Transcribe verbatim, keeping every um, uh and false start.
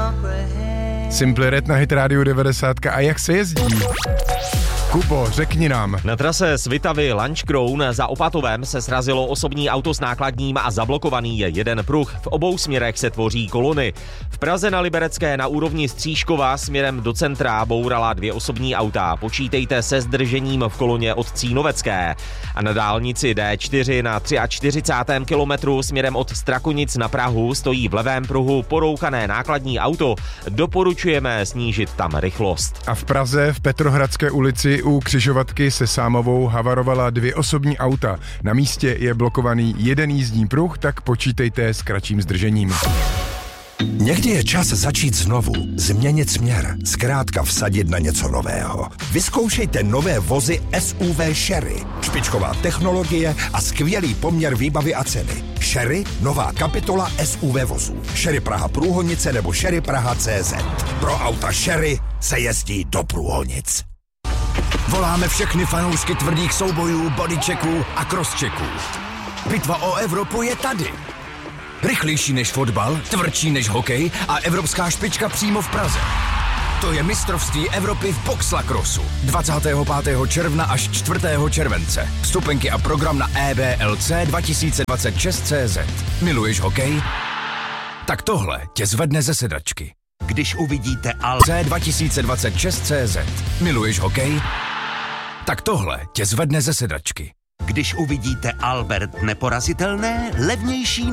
Simply Red na Hit Radio devadesát. A jak se jezdí? Kubo, řekni nám. Na trase Svitavy Lanškroun za Opatovem se srazilo osobní auto s nákladním a zablokovaný je jeden pruh. V obou směrech se tvoří kolony. V Praze na Liberecké na úrovni Stříškova směrem do centra bourala dvě osobní auta. Počítejte se zdržením v koloně od Cínovecké. A na dálnici D čtyři na čtyřicátém třetím kilometru směrem od Strakonic na Prahu stojí v levém pruhu porouchané nákladní auto. Doporučujeme snížit tam rychlost. A v Praze v Petrohradské ulici u křižovatky se Sámovou havarovala dvě osobní auta. Na místě je blokovaný jeden jízdní pruh, tak počítejte s kratším zdržením. Někdy je čas začít znovu, změnit směr, zkrátka vsadit na něco nového. Vyzkoušejte nové vozy S U V Sherry. Špičková technologie a skvělý poměr výbavy a ceny. Sherry, nová kapitola S U V vozů. Sherry Praha Průhonice nebo Sherry Praha C Z. Pro auta Sherry se jezdí do Průhonic. Voláme všechny fanoušky tvrdých soubojů, bodychecků a crosschecků. Bitva o Evropu je tady. Rychlejší než fotbal, tvrdší než hokej a evropská špička přímo v Praze. To je mistrovství Evropy v boxlacrossu. dvacátého pátého června až čtvrtého července. Vstupenky a program na e b l c dva tisíce dvacet šest tečka cé zet. Miluješ hokej? Tak tohle tě zvedne ze sedačky. Když uvidíte Al C dva tisíce dvacet šest tečka cé zet. Miluješ hokej? Tak tohle tě zvedne ze sedačky. Když uvidíte Albert Neporazitelné, levnější